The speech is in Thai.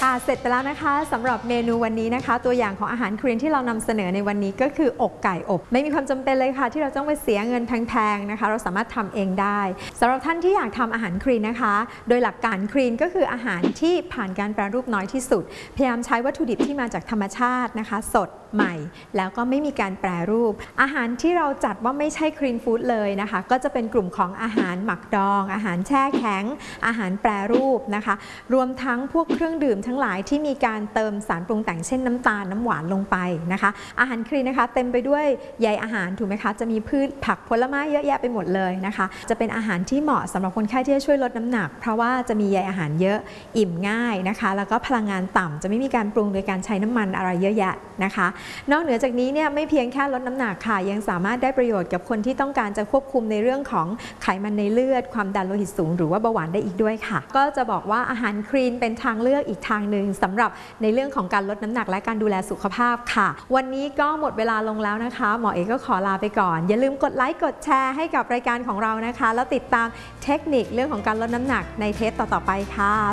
ค่ะเสร็จไปแล้วนะคะสำหรับเมนูวันนี้นะคะตัวอย่างของอาหารคลีนที่เรานำเสนอในวันนี้ก็คืออกไก่อบไม่มีความจำเป็นเลยค่ะที่เราต้องไปเสียเงินแพงๆนะคะเราสามารถทำเองได้สำหรับท่านที่อยากทำอาหารคลีนนะคะโดยหลักการคลีนก็คืออาหารที่ผ่านการแปรรูปน้อยที่สุดพยายามใช้วัตถุดิบที่มาจากธรรมชาตินะคะสดใหม่แล้วก็ไม่มีการแปรรูปอาหารที่เราจัดว่าไม่ใช่คลีนฟู้ดเลยนะคะก็จะเป็นกลุ่มของอาหารหมักดองอาหารแช่แข็งอาหารแปรรูปนะคะรวมทั้งพวกเครื่องดื่มทั้งหลายที่มีการเติมสารปรุงแต่งเช่นน้ำตาลน้ำหวานลงไปนะคะอาหารคลีนนะคะเต็มไปด้วยใยอาหารถูกไหมคะจะมีพืชผักผลไม้เยอะแยะไปหมดเลยนะคะจะเป็นอาหารที่เหมาะสำหรับคนไข้ที่จะช่วยลดน้ำหนักเพราะว่าจะมีใยอาหารเยอะอิ่มง่ายนะคะแล้วก็พลังงานต่ำจะไม่มีการปรุงโดยการใช้น้ำมันอะไรเยอะแยะนะคะนอกเหนือจากนี้เนี่ยไม่เพียงแค่ลดน้ำหนักค่ะยังสามารถได้ประโยชน์กับคนที่ต้องการจะควบคุมในเรื่องของไขมันในเลือดความดันโลหิตสูงหรือว่าเบาหวานได้อีกด้วยค่ะก็จะบอกว่าอาหารคลีนเป็นทางเลือกอีกทางหนึ่งสำหรับในเรื่องของการลดน้ำหนักและการดูแลสุขภาพค่ะวันนี้ก็หมดเวลาลงแล้วนะคะหมอเอกก็ขอลาไปก่อนอย่าลืมกดไลค์กดแชร์ให้กับรายการของเรานะคะแล้วติดตามเทคนิคเรื่องของการลดน้ำหนักในเทปต่อๆไปค่ะ